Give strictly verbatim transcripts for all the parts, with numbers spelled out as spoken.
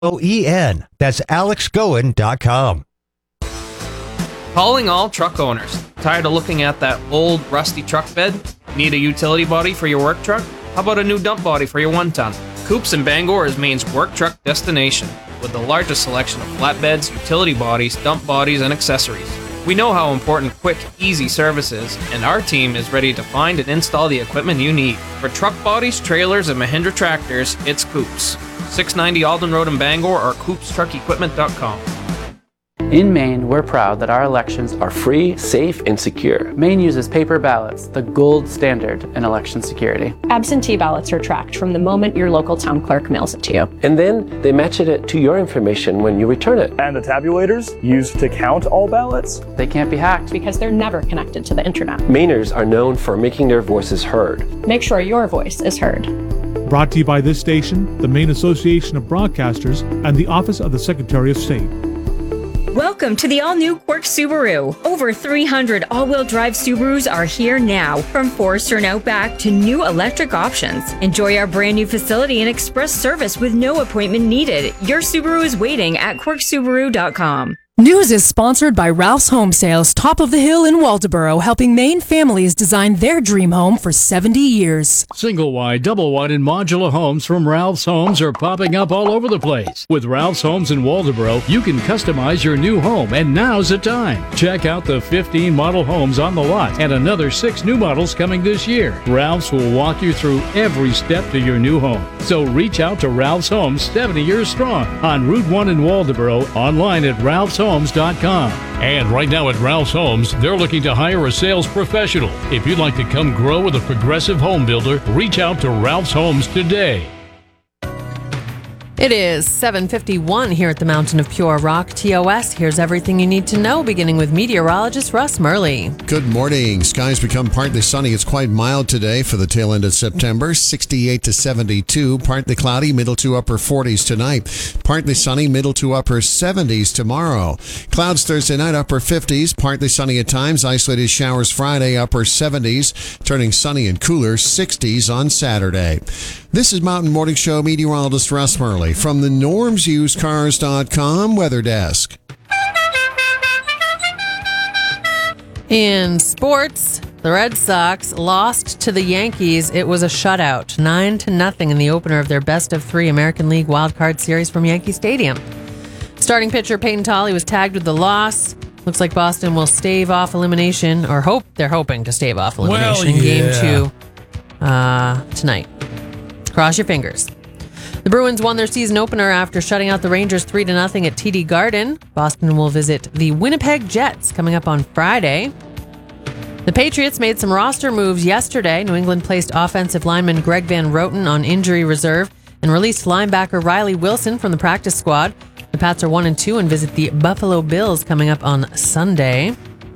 O E N. That's alex goen dot com. Calling all truck owners. Tired of looking at that old, rusty truck bed? Need a utility body for your work truck? How about a new dump body for your one-ton? Coops in Bangor is Maine's work truck destination, with the largest selection of flatbeds, utility bodies, dump bodies, and accessories. We know how important quick, easy service is, and our team is ready to find and install the equipment you need. For truck bodies, trailers, and Mahindra tractors, it's Coops. six ninety Alden Road in Bangor or coops truck equipment dot com. In Maine, we're proud that our elections are free, safe, and secure. Maine uses paper ballots, the gold standard in election security. Absentee ballots are tracked from the moment your local town clerk mails it to you. And then they match it to your information when you return it. And the tabulators used to count all ballots? They can't be hacked because they're never connected to the internet. Mainers are known for making their voices heard. Make sure your voice is heard. Brought to you by this station, the Maine Association of Broadcasters, and the Office of the Secretary of State. Welcome to the all-new Quirk Subaru. Over three hundred all-wheel drive Subarus are here now, from Forester and Outback to new electric options. Enjoy our brand new facility and express service with no appointment needed. Your Subaru is waiting at quirk subaru dot com. News is sponsored by Ralph's Home Sales, top of the hill in Waldoboro, helping Maine families design their dream home for seventy years. Single wide, double wide, and modular homes from Ralph's Homes are popping up all over the place. With Ralph's Homes in Waldoboro, you can customize your new home, and now's the time. Check out the fifteen model homes on the lot and another six new models coming this year. Ralph's will walk you through every step to your new home. So reach out to Ralph's Homes, seventy years strong, on Route one in Waldoboro, online at ralphs homes dot com. And right now at Ralph's Homes, they're looking to hire a sales professional. If you'd like to come grow with a progressive home builder, reach out to Ralph's Homes today. It is seven fifty-one here at the Mountain of Pure Rock, T O S. Here's everything you need to know, beginning with meteorologist Russ Murley. Good morning. Skies become partly sunny. It's quite mild today for the tail end of September. sixty-eight to seventy-two. Partly cloudy, middle to upper forties tonight. Partly sunny, middle to upper seventies tomorrow. Clouds Thursday night, upper fifties. Partly sunny at times. Isolated showers Friday, upper seventies. Turning sunny and cooler, sixties on Saturday. This is Mountain Morning Show meteorologist Russ Murley from the norms used cars dot com Weather Desk. In sports, the Red Sox lost to the Yankees. It was a shutout, nine to nothing in the opener of their best of three American League Wild Card Series from Yankee Stadium. Starting pitcher Peyton Tolley was tagged with the loss. Looks like Boston will stave off elimination, or hope they're hoping to stave off elimination well, in yeah. game two uh, tonight. Cross your fingers. The Bruins won their season opener after shutting out the Rangers three to nothing at T D Garden. Boston will visit the Winnipeg Jets coming up on Friday. The Patriots made some roster moves yesterday. New England placed offensive lineman Greg Van Roten on injury reserve and released linebacker Riley Wilson from the practice squad. The Pats are one and two and visit the Buffalo Bills coming up on Sunday.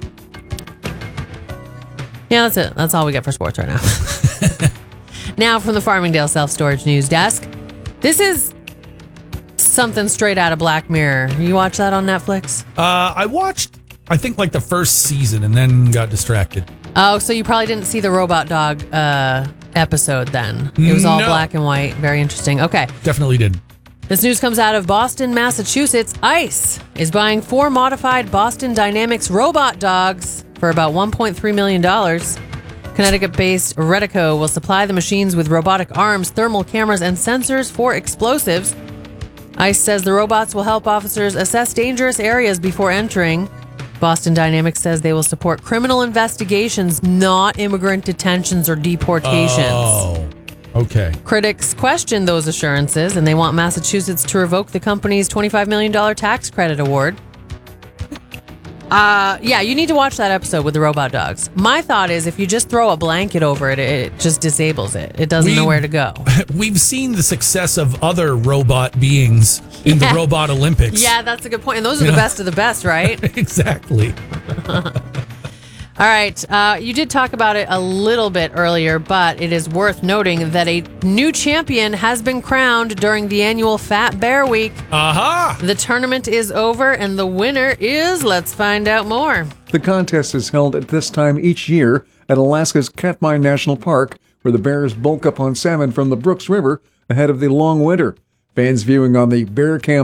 Yeah, that's it. That's all we got for sports right now. Now from the Farmingdale Self-Storage News Desk. This is something straight out of Black Mirror. You watch that on Netflix? Uh, I watched, I think, like the first season and then got distracted. Oh, so you probably didn't see the robot dog uh, episode then. It was all No. black and white. Very interesting. Okay. Definitely did. This news comes out of Boston, Massachusetts. ICE is buying four modified Boston Dynamics robot dogs for about one point three million dollars. Connecticut-based Redico will supply the machines with robotic arms, thermal cameras, and sensors for explosives. ICE says the robots will help officers assess dangerous areas before entering. Boston Dynamics says they will support criminal investigations, not immigrant detentions or deportations. Oh, okay. Critics question those assurances, and they want Massachusetts to revoke the company's twenty-five million dollars tax credit award. Uh, yeah, you need to watch that episode with the robot dogs. My thought is if you just throw a blanket over it, it just disables it. It doesn't We- know where to go. We've seen the success of other robot beings in Yeah. the Robot Olympics. Yeah, that's a good point. And those are You the know? best of the best, right? Exactly. All right. Uh, you did talk about it a little bit earlier, but it is worth noting that a new champion has been crowned during the annual Fat Bear Week. Aha! The tournament is over, and the winner is, let's find out more. The contest is held at this time each year at Alaska's Katmai National Park, where the bears bulk up on salmon from the Brooks River ahead of the long winter. Fans viewing on the Bearcam